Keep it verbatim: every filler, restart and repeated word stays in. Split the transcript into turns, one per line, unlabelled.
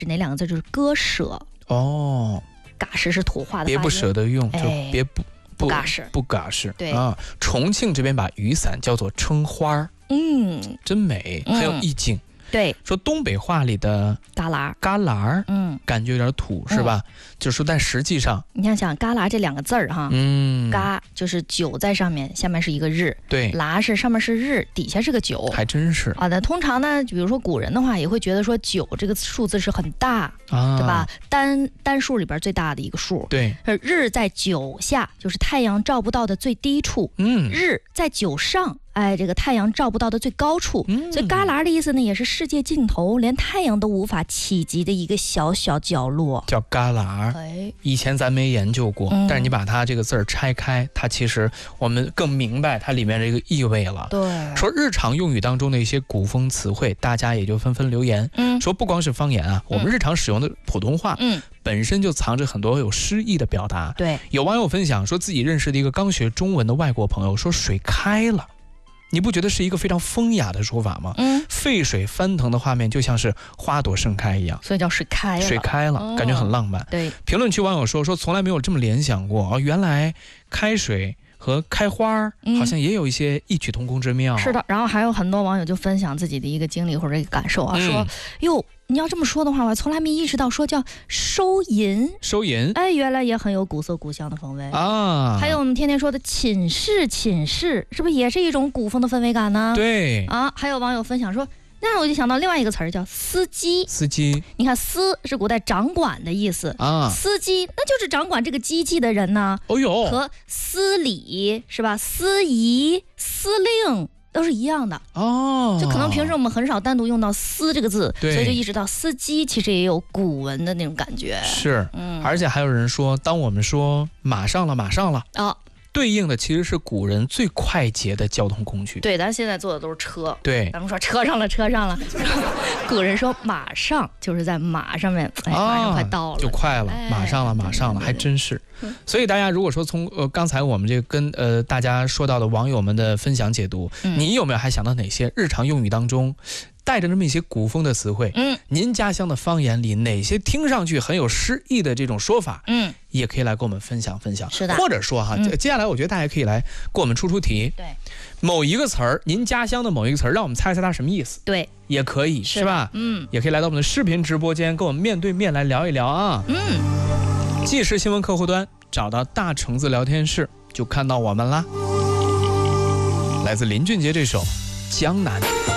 哪两个字就是割舍
哦，
嘎实是土话的发音，
别不舍得用，
哎
就别不
不嘎实，
不嘎实。
对
啊，重庆这边把雨伞叫做撑花儿，
嗯，
真美，很有意境。
嗯、对，
说东北话里的
旮旯，
旮旯，
嗯，
感觉有点土，是吧？嗯、就是说，但实际上，
你想想，旮旯这两个字儿哈，
嗯，
嘎就是九在上面，下面是一个日，
对，
旯是上面是日，底下是个九，
还真是
啊。那通常呢，比如说古人的话，也会觉得说九这个数字是很大，
啊，
对吧？单单数里边最大的一个数，
对。
日在九下，就是太阳照不到的最低处，
嗯，
日在九上。哎，这个太阳照不到的最高处，嗯、所以旮旯的意思呢，也是世界尽头，连太阳都无法企及的一个小小角落，
叫旮旯。
哎，
以前咱没研究过，嗯、但是你把它这个字儿拆开，它其实我们更明白它里面这个意味了。
对，
说日常用语当中的一些古风词汇，大家也就纷纷留言，嗯，说不光是方言啊，我们日常使用的普通话，嗯。本身就藏着很多有诗意的表达。
对，
有网友分享说自己认识的一个刚学中文的外国朋友说水开了，你不觉得是一个非常风雅的说法吗？嗯，沸水翻腾的画面就像是花朵盛开一样，
所以叫水开了。
水开了，哦、感觉很浪漫。
对，
评论区网友说说从来没有这么联想过啊、哦，原来开水和开花好像也有一些异曲同工之妙。
嗯、是的，然后还有很多网友就分享自己的一个经历或者一个感受啊，嗯、说哟。你要这么说的话，我从来没意识到说叫收银，
收银，
哎，原来也很有古色古香的风味
啊。
还有我们天天说的寝室，寝室是不是也是一种古风的氛围感呢？
对
啊，还有网友分享说，那我就想到另外一个词儿叫司机。
司机，
你看司是古代掌管的意思啊，司机那就是掌管这个机器的人呢。
哦呦，
和司礼是吧？司仪、司令。都是一样的哦，就可能平时我们很少单独用到司这个字，所以就意识到司机其实也有古文的那种感觉。
是，嗯，而且还有人说，当我们说马上了，马上了啊、哦，对应的其实是古人最快捷的交通工具。
对，咱现在坐的都是车，
对，
咱们说车上了，车上了。古人说马上就是在马上面，哎，马上快到了，
就快了，哎、马上了，马上了，还真是。所以大家如果说从呃刚才我们这个跟呃大家说到的网友们的分享解读，嗯、你有没有还想到哪些日常用语当中带着这么一些古风的词汇？嗯，您家乡的方言里哪些听上去很有诗意的这种说法？嗯，也可以来跟我们分享分享。
是的，
或者说哈，嗯、接下来我觉得大家可以来给我们出出题。
对，
某一个词儿，您家乡的某一个词儿，让我们猜猜它什么意思？
对，
也可以 是, 是吧？
嗯，
也可以来到我们的视频直播间，跟我们面对面来聊一聊啊。嗯，即时新闻客户端找到大橙子聊天室，就看到我们啦。来自林俊杰这首《江南》。